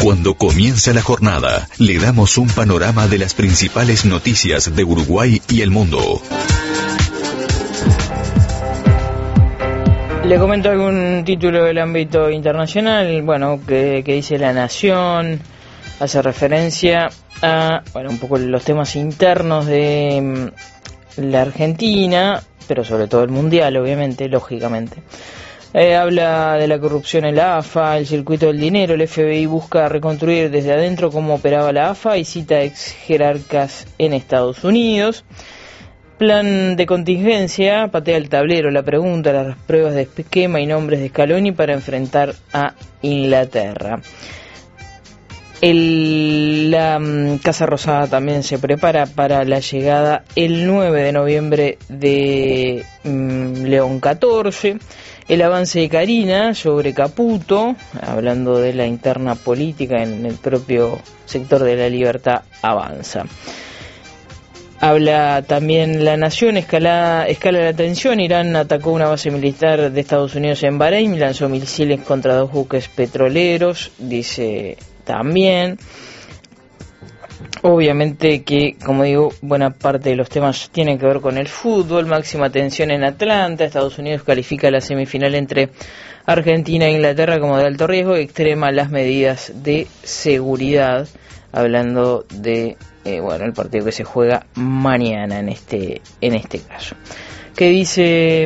Cuando comienza la jornada, le damos un panorama de las principales noticias de Uruguay y el mundo. Le comento algún título del ámbito internacional, bueno, que dice La Nación, hace referencia a, bueno, un poco los temas internos de la Argentina, pero sobre todo el Mundial, obviamente, lógicamente. Habla de la corrupción en la AFA, el circuito del dinero, el FBI busca reconstruir desde adentro cómo operaba la AFA y cita ex jerarcas en Estados Unidos. Plan de contingencia, patea el tablero, la pregunta, las pruebas de esquema y nombres de Scaloni para enfrentar a Inglaterra. La Casa Rosada también se prepara para la llegada el 9 de noviembre de León XIV. El avance de Karina sobre Caputo, hablando de la interna política en el propio sector de La Libertad, avanza. Habla también La Nación, escala la tensión. Irán atacó una base militar de Estados Unidos en Bahrein y lanzó misiles contra 2 buques petroleros, dice también. Obviamente que, como digo, buena parte de los temas tienen que ver con el fútbol. Máxima tensión en Atlanta. Estados Unidos califica la semifinal entre Argentina e Inglaterra como de alto riesgo y extrema las medidas de seguridad, hablando de el partido que se juega mañana en este caso. ¿Qué dice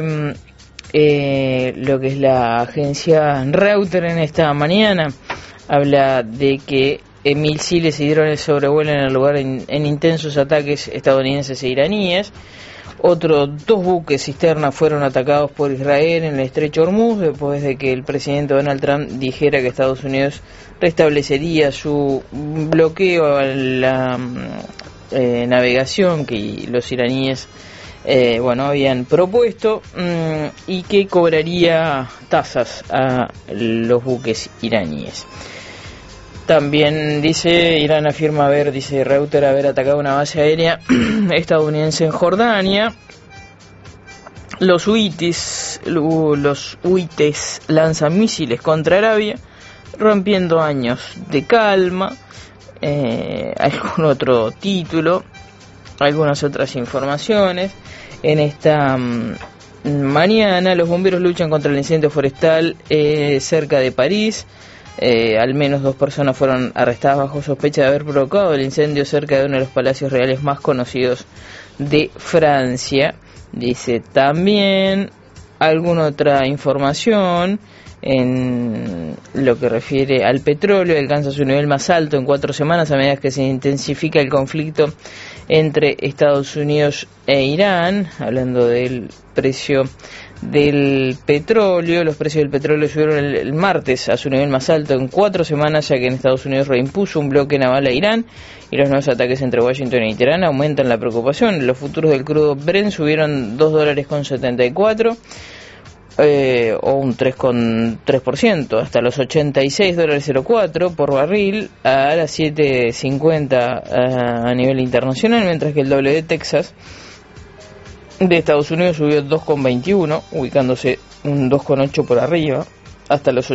lo que es la agencia Reuters en esta mañana? Habla de que misiles y drones sobrevuelan el lugar en intensos ataques estadounidenses e iraníes. Otros 2 buques cisterna fueron atacados por Israel en el estrecho Hormuz después de que el presidente Donald Trump dijera que Estados Unidos restablecería su bloqueo a la navegación que los iraníes habían propuesto y que cobraría tasas a los buques iraníes. También dice, Irán afirma dice Reuters, haber atacado una base aérea estadounidense en Jordania. Los huites lanzan misiles contra Arabia, rompiendo años de calma. Algún otro título, algunas otras informaciones. En esta mañana, los bomberos luchan contra el incendio forestal cerca de París. Al menos 2 personas fueron arrestadas bajo sospecha de haber provocado el incendio cerca de uno de los palacios reales más conocidos de Francia. Dice también alguna otra información en lo que refiere al petróleo. Alcanza su nivel más alto en 4 semanas a medida que se intensifica el conflicto entre Estados Unidos e Irán. Hablando del precio del petróleo, los precios del petróleo subieron el martes a su nivel más alto en 4 semanas, ya que en Estados Unidos reimpuso un bloque naval a Irán y los nuevos ataques entre Washington y Teherán aumentan la preocupación. Los futuros del crudo Brent subieron $2.74 o un 3,3% hasta los $86.04 por barril a las 7.50 a nivel internacional, mientras que el WTI Texas de Estados Unidos subió 2,21, ubicándose un 2,8 por arriba, hasta los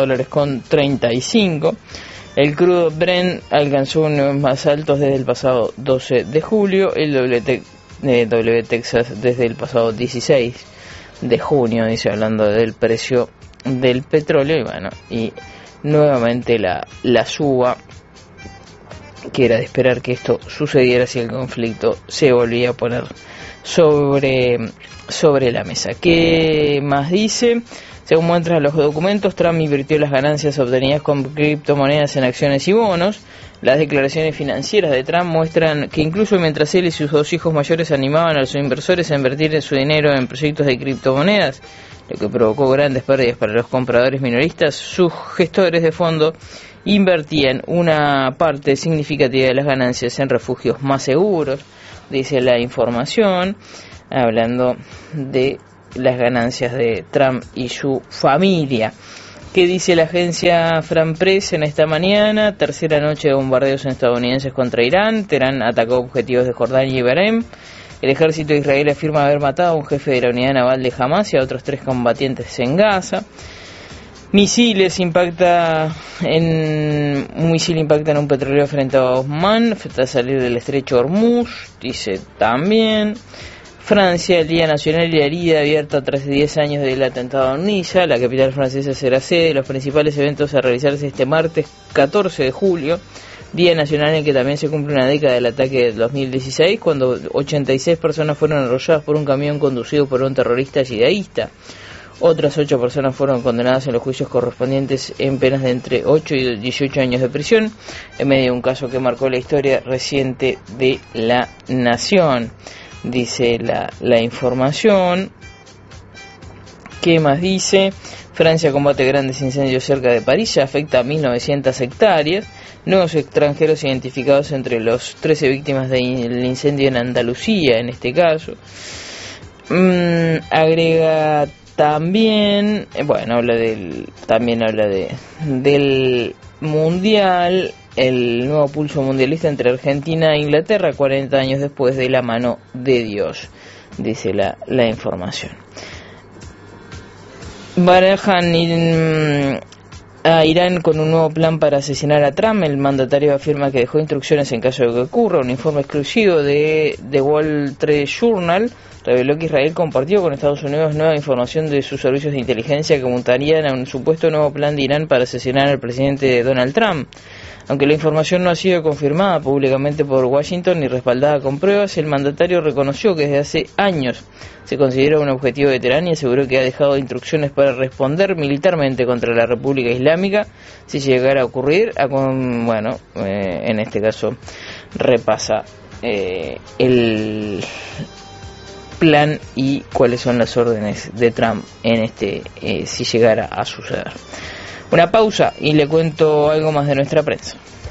$80.35. El crudo Brent alcanzó niveles más altos desde el pasado 12 de julio, el WTI Texas desde el pasado 16 de junio, dice, hablando del precio del petróleo, y nuevamente la suba, que era de esperar que esto sucediera si el conflicto se volvía a poner sobre la mesa. ¿Qué más dice? Según muestran los documentos, Trump invirtió las ganancias obtenidas con criptomonedas en acciones y bonos. Las declaraciones financieras de Trump muestran que incluso mientras él y sus 2 hijos mayores animaban a los inversores a invertir su dinero en proyectos de criptomonedas, lo que provocó grandes pérdidas para los compradores minoristas, sus gestores de fondo invertían una parte significativa de las ganancias en refugios más seguros, dice la información, hablando de las ganancias de Trump y su familia. ¿Qué dice la agencia France Press en esta mañana? Tercera noche de bombardeos estadounidenses contra Irán. Teherán atacó objetivos de Jordania y Bahrein. El ejército de Israel afirma haber matado a un jefe de la unidad naval de Hamas y a otros 3 combatientes en Gaza. Misiles un misil impacta en un petrolero frente a Oman, tras salir del estrecho Hormuz, dice también. Francia, el Día Nacional y la herida abierta tras 10 años del atentado en Niza. La capital francesa será sede de los principales eventos a realizarse este martes 14 de julio, Día Nacional en que también se cumple una década del ataque del 2016, cuando 86 personas fueron arrolladas por un camión conducido por un terrorista yihaísta. Otras 8 personas fueron condenadas en los juicios correspondientes en penas de entre 8 y 18 años de prisión, en medio de un caso que marcó la historia reciente de la nación, dice la información. ¿Qué más dice? Francia combate grandes incendios cerca de París, ya afecta a 1.900 hectáreas. Nuevos extranjeros identificados entre los 13 víctimas del incendio en Andalucía, en este caso. Agrega también, habla del mundial, el nuevo pulso mundialista entre Argentina e Inglaterra 40 años después de la mano de Dios, dice la información. Barajan a Irán con un nuevo plan para asesinar a Trump. El mandatario afirma que dejó instrucciones en caso de que ocurra. Un informe exclusivo de The Wall Street Journal reveló que Israel compartió con Estados Unidos nueva información de sus servicios de inteligencia que apuntarían a un supuesto nuevo plan de Irán para asesinar al presidente Donald Trump. Aunque la información no ha sido confirmada públicamente por Washington ni respaldada con pruebas, el mandatario reconoció que desde hace años se considera un objetivo de Teherán y aseguró que ha dejado instrucciones para responder militarmente contra la República Islámica si llegara a ocurrir. En este caso repasa el plan y cuáles son las órdenes de Trump en si llegara a suceder. Una pausa y le cuento algo más de nuestra prensa.